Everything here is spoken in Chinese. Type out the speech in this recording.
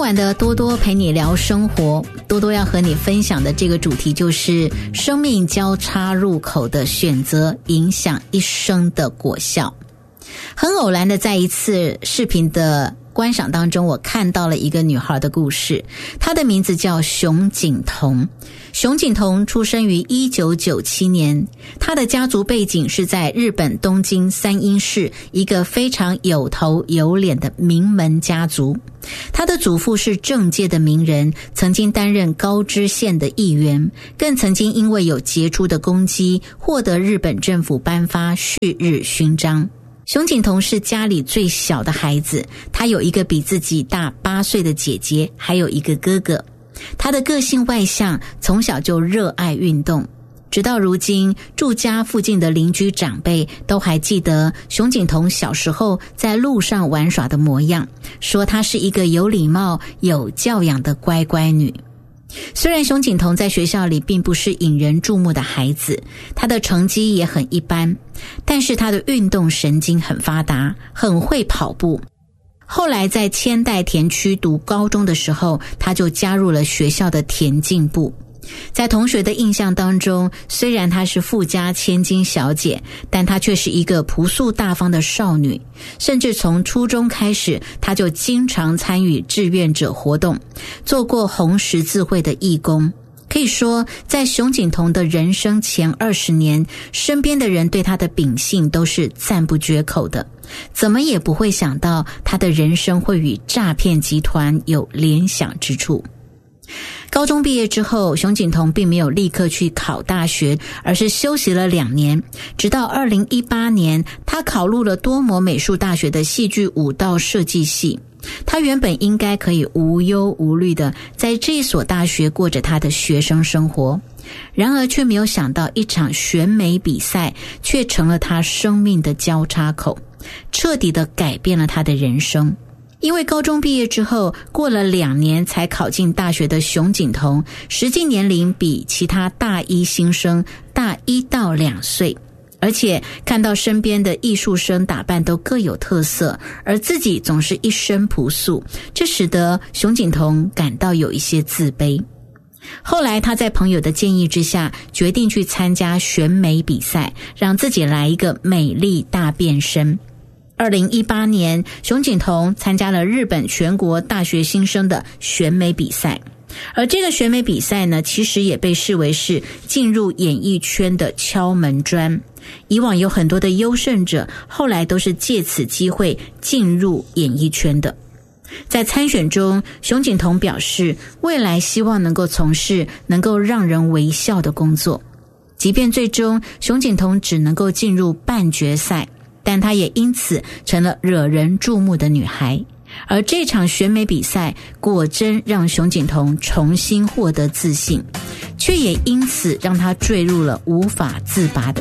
晚的多多陪你聊生活，多多要和你分享的这个主题就是生命交叉入口的选择影响一生的果效。很偶然的在一次视频的观赏当中，我看到了一个女孩的故事，她的名字叫熊景彤。熊景彤出生于1997年，她的家族背景是在日本东京三鹰市一个非常有头有脸的名门家族。她的祖父是政界的名人，曾经担任高知县的议员，更曾经因为有杰出的功绩获得日本政府颁发旭日勋章。熊景彤是家里最小的孩子，他有一个比自己大8岁的姐姐，还有一个哥哥。他的个性外向，从小就热爱运动。直到如今，住家附近的邻居长辈都还记得熊景彤小时候在路上玩耍的模样，说她是一个有礼貌、有教养的乖乖女。虽然熊景彤在学校里并不是引人注目的孩子，她的成绩也很一般，但是她的运动神经很发达，很会跑步。后来在千代田区读高中的时候，她就加入了学校的田径部。在同学的印象当中，虽然她是富家千金小姐，但她却是一个朴素大方的少女。甚至从初中开始，她就经常参与志愿者活动，做过红十字会的义工。可以说，在熊景彤的人生前20年，身边的人对她的秉性都是赞不绝口的，怎么也不会想到她的人生会与诈骗集团有联想之处。高中毕业之后，熊景彤并没有立刻去考大学，而是休息了2年，直到2018年，他考入了多摩美术大学的戏剧舞蹈设计系。他原本应该可以无忧无虑的在这所大学过着他的学生生活，然而却没有想到一场选美比赛却成了他生命的交叉口，彻底的改变了他的人生。因为高中毕业之后，过了2年才考进大学的熊景彤，实际年龄比其他大一新生大1到2岁，而且看到身边的艺术生打扮都各有特色，而自己总是一身朴素，这使得熊景彤感到有一些自卑。后来他在朋友的建议之下，决定去参加选美比赛，让自己来一个美丽大变身。2018年，熊景彤参加了日本全国大学新生的选美比赛，而这个选美比赛呢，其实也被视为是进入演艺圈的敲门砖。以往有很多的优胜者，后来都是借此机会进入演艺圈的。在参选中，熊景彤表示，未来希望能够从事能够让人微笑的工作。即便最终熊景彤只能够进入半决赛，但她也因此成了惹人注目的女孩。而这场选美比赛果真让熊景彤重新获得自信，却也因此让她坠入了无法自拔的